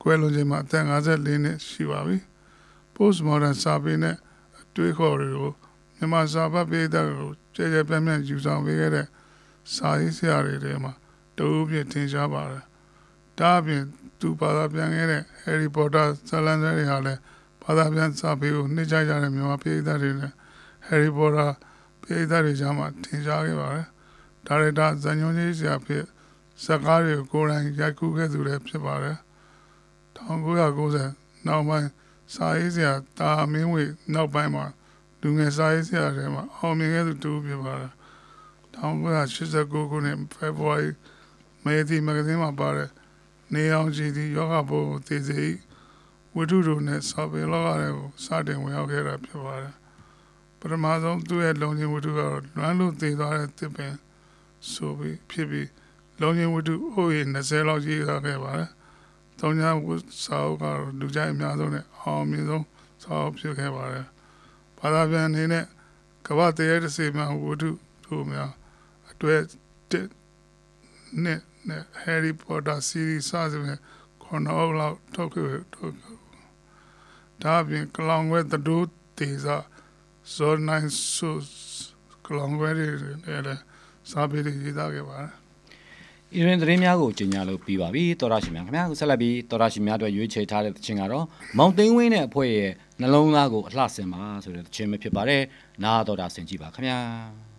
ကွယ်လွန်ချိန်မှာအသက်54နှစ်ရှိပါပြီ။ Postmodern စာပေနဲ့အတွေးခေါ်တွေကိုမြန်မာစာဖတ်ပရိသတ်ကိုကြဲကြဲပြန့်ပြန့်ယူဆောင်ပေးခဲ့တဲ့စာရေးဆရာတွေထဲမှာတဦးဖြစ်ထင်ရှားပါတယ်။ဒါအပြင်သူဘာသာပြန်ခဲ့တဲ့ Harry Potter ဇာတ်လမ်းတွေဟာလည်းဘာသာပြန်စာပေကိုနှိမ့်ချကြတဲ့မြန်မာပရိသတ်တွေနဲ့ Harry Potter ပရိသတ်တွေကြားမှာထင်ရှားခဲ့ပါတယ်။ဒါရိုက်တာဇာညွှန်းကြီးဆရာဖြစ်ဇာတ်ကားတွေကိုကိုယ်တိုင်ရိုက်ကူးခဲ့သူလည်းဖြစ်ပါတယ်။1990နောက်ပိုင်းစာရေးဆရာတာမင်းဝေနောက်ပိုင်းမှာလူငယ်စာရေးဆရာတွေမှာအောင်မြင်ခဲ့သူတူဖြစ်ပါတယ်။1989ခုနှစ် February မေဒီမဂ္ဂဇင်းမှာပါတဲ့နေအောင်ကြည်ဒီယောဂဘုံသေစေဝိတုတို့နဲ့စာပေလောကတွေကိုစတင်ဝင်ရောက်ခဲ့တာဖြစ်ပါတယ်။ပထမဆုံးသူ့ရဲ့လုံခြုံဝိတုကတော့လွမ်းလို့သေသွားတဲ့တစ်ပင်ဆိုပြီးဖြစ်ပြီးလုံခြုံဝိတုအိုးရေ20လောက်ရေးထားခဲ့ပါတယ်။တောင်ညာဝစာအုပ်ကတော့လူကြိုက်အများဆုံးနဲ့အောင်မြင်ဆုံးစာအုပ်ဖြစ်ခဲ့ပါတယ်။ဘာသာပြန်အနေနဲ့ကမ္ဘာတရေတစေမှဝိတုတို့များအတွက်နဲ့Harry Potter series စသဖြင့်9လောက်ထုတ်ခဲ့ဒါအပြင်ကလောင်ခွဲသတို့တေစာဇော်နိုင်ဆုကလောင်ခွဲတွေလည်းစာပေတွေရေးသားခဲ့ပါတယ်။ဤရင်သတင်းများကိုကြီးညာလို့ပြီးပါပြီ။တော်ရရှိများခင်ဗျာဆက်လက်ပြီးတော်ရရှိများအတွက်ရွေးချယ်ထားတဲ့သချင်းကတော့မောင်သိန်းဝင်းနဲ့အဖွဲ့ရဲ့နှလုံးသားကိုအလှဆင်ပါဆိုတဲ့သချင်းပဲဖြစ်ပါတယ်။နားတော်တာဆင်ကြည့်ပါခင်ဗျာ။